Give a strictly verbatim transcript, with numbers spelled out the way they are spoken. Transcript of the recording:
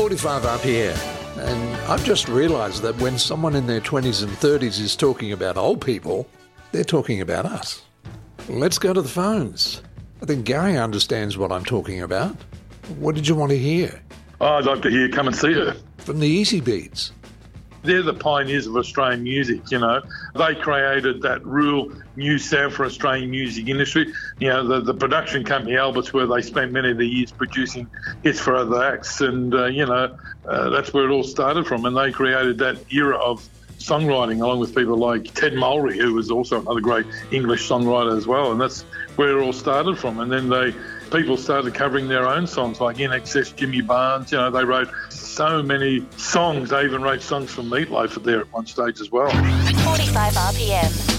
forty-five R P M. And I've just realised that when someone in their twenties and thirties is talking about old people, they're talking about us. Let's go to the phones. I think Gary understands what I'm talking about. What did you want to hear? Oh, I'd like to hear Come and See Her. From the Easy Beats. They're the pioneers of Australian music, you know. They created that real new sound for Australian music industry. You know, the, the production company, Alberts, where they spent many of the years producing hits for other acts. And, uh, you know, uh, that's where it all started from. And they created that era of songwriting along with people like Ted Mulry, who was also another great English songwriter as well. And that's where it all started from. And then they people started covering their own songs like In Excess, Jimmy Barnes. You know, they wrote so many songs. They even wrote songs for Meatloaf there at one stage as well. forty-five R P M.